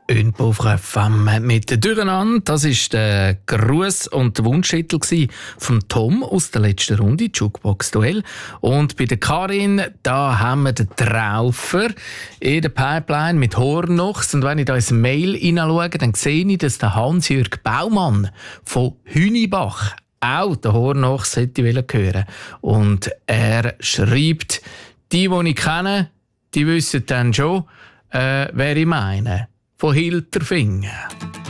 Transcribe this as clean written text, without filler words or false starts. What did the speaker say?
Ünpo FM mit «Durcheinander». Das war der Gruß und der Wunschtitel von Tom aus der letzten Runde, Jukebox-Duell. Und bei der Karin, da haben wir den Traufer in der Pipeline mit Hornochs. Und wenn ich da ins Mail hineinschaue, dann sehe ich, dass der Hans-Jürg Baumann von Hünibach auch den Hornochs hätte hören. Und er schreibt, die ich kenne, die wissen dann schon, wer ich meine. Von Hilterfingen.